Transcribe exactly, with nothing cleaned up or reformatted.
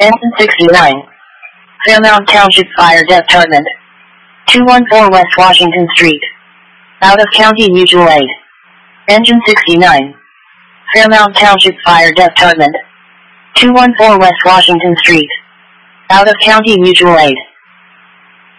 Engine sixty-nine. Fairmount Township Fire Department. two one four West Washington Street. Out of County Mutual Aid. Engine sixty-nine. Fairmount Township Fire Department. two one four West Washington Street. Out of County Mutual Aid.